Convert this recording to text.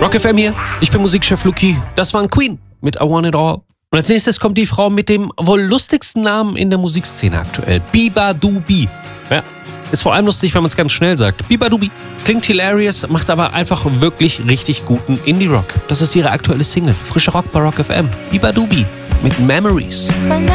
Rock FM hier, ich bin Musikchef Luki. Das waren Queen mit I Want It All. Und als nächstes kommt die Frau mit dem wohl lustigsten Namen in der Musikszene aktuell. Beabadoobee. Ja, ist vor allem lustig, wenn man es ganz schnell sagt. Beabadoobee. Klingt hilarious, macht aber einfach wirklich richtig guten Indie-Rock. Das ist ihre aktuelle Single. Frischer Rock bei Rock FM. Beabadoobee mit Memories.